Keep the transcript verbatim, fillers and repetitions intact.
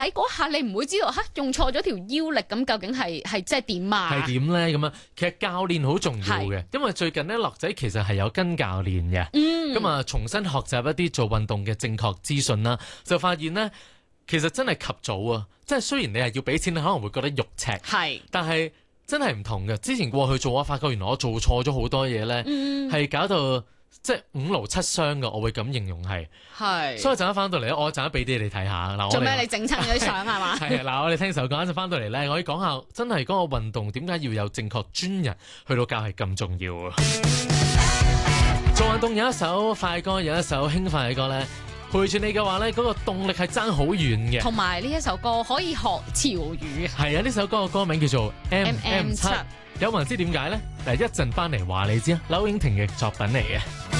喺嗰下你唔會知道嚇用錯咗條腰力，咁究竟係係即係點啊？ 係點咧？咁啊，其實教練好重要嘅，因為最近咧樂仔其實係有跟教練嘅，咁啊、嗯、重新學習一啲做運動嘅正確資訊啦，就發現咧其實真係及早啊！即係雖然你係要俾錢，你可能會覺得肉赤，係是，但係真係唔同嘅。之前過去做，我發覺原來我做錯咗好多嘢咧，係、嗯、搞到。即係五勞七傷嘅，我會咁形容係。係是。所以陣間翻到嚟咧，我陣間俾啲你睇下。嗱， 做咩你整親嗰啲相係嘛？ 係啊，嗱，我哋聽首歌，一陣翻到嚟咧，我可以講下真係嗰個運動點解要有正確專人去到教係咁重要啊！做運動有一首快歌，有一首輕快嘅歌咧，陪住你嘅話咧，嗰、那個動力係爭好遠嘅。同埋呢一首歌可以學潮語。係啊，呢首歌嘅歌名叫做 M M 七。有冇人知點解咧？嗱，一陣翻嚟話你知啊，柳影婷嘅作品嚟嘅。